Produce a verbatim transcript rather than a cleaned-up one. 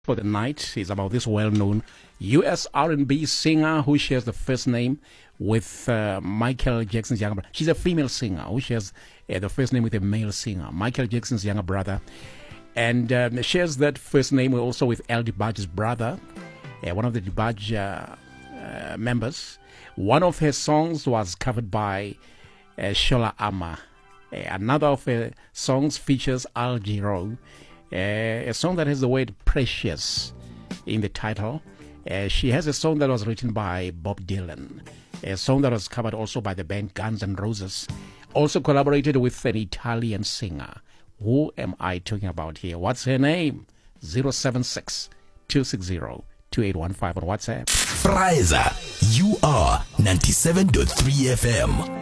for the night is about this well-known U S R and B singer who shares the first name with uh, Michael Jackson's younger brother. She's a female singer who shares uh, the first name with a male singer, Michael Jackson's younger brother, and um, shares that first name also with L. DeBarge's brother, uh, one of the DeBarge uh, uh, members. One of her songs was covered by uh, Shola Ama. Uh, another of her songs features Al Jarreau, uh, a song that has the word precious in the title. Uh, she has a song that was written by Bob Dylan, a song that was covered also by the band Guns N' Roses, also collaborated with an Italian singer. Who am I talking about here? What's her name? zero seven six, two six zero, two eight one five on WhatsApp. Friza, you are ninety-seven point three F M.